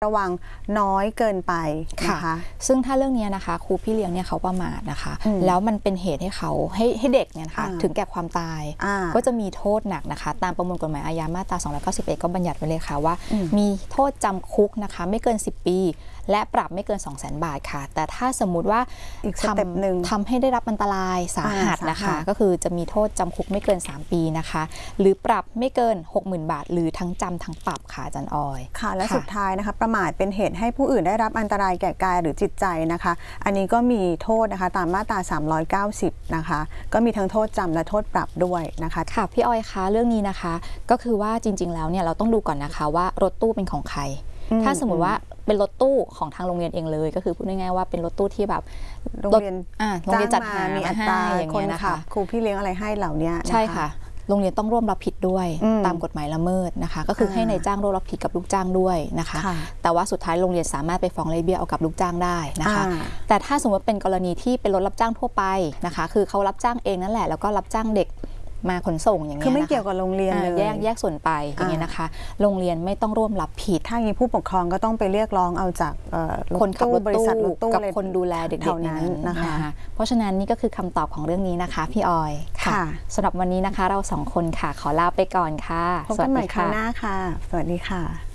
ระวังน้อยเกินไปนะคะซึ่งถ้าเรื่องนี้นะคะครูพี่เลี้ยงเนี่ยเขาประมาทนะคะแล้วมันเป็นเหตุให้เขาให้เด็กเนี่ยนะคะถึงแก่ความตายก็จะมีโทษหนักนะคะตามประมวลกฎหมายอาญามาตรา291ก็บัญญัติไว้เลยค่ะว่ามีโทษจำคุกนะคะไม่เกิน10 ปีและปรับไม่เกิน 200,000 บาทค่ะแต่ถ้าสมมุติว่าอีกสเต็ปหนึ่งทำให้ได้รับอันตรายสาหัสนะคะก็คือจะมีโทษจำคุกไม่เกิน3 ปีนะคะหรือปรับไม่เกิน 60,000 บาทหรือทั้งจำทั้งปรับค่ะอาจารย์ออยค่ะและสุดท้ายนะคะประมาทเป็นเหตุให้ผู้อื่นได้รับอันตรายแก่กายหรือจิตใจนะคะอันนี้ก็มีโทษนะคะตามมาตรา390นะคะก็มีทั้งโทษจำและโทษปรับด้วยนะคะค่ะพี่ออยคะเรื่องนี้นะคะก็คือว่าจริงๆแล้วเนี่ยเราต้องดูก่อนนะคะว่ารถตู้เป็นของใครถ้าสมมุติว่าเป็นรถตู้ของทางโรงเรียนเองเลยก็คือพูดง่ายๆว่าเป็นรถตู้ที่แบบโรงเรียนจัดหามีอัตราคนขับครูพี่เลี้ยงอะไรให้เหล่านี้ใช่ค่ะโรงเรียนต้องร่วมรับผิดด้วยตามกฎหมายละเมิดนะคะก็คือให้นายจ้างร่วมรับผิดกับลูกจ้างด้วยนะคะแต่ว่าสุดท้ายโรงเรียนสามารถไปฟ้องเรียกเบี้ยเอากับลูกจ้างได้นะคะแต่ถ้าสมมติเป็นกรณีที่เป็นรถรับจ้างทั่วไปนะคะคือเขารับจ้างเองนั่นแหละแล้วก็รับจ้างเด็กมาขนส่งอย่างเงี้ยคือไม่เกี่ยวกับโรงเรียนเลยแยกส่วนไปอย่างเงี้ยนะคะโรงเรียนไม่ต้องร่วมรับผิดถ้าอย่างนี้ผู้ปกครองก็ต้องไปเรียกร้องเอาจากคนขับรถตู้กับคนดูแลเด็กๆนั้นนะคะเพราะฉะนั้นนี่ก็คือคำตอบของเรื่องนี้นะคะพี่ออยค่ะสำหรับวันนี้นะคะเรา2 คนค่ะขอลาไปก่อนค่ะพบกันใหม่ครั้งหน้าค่ะสวัสดีค่ะ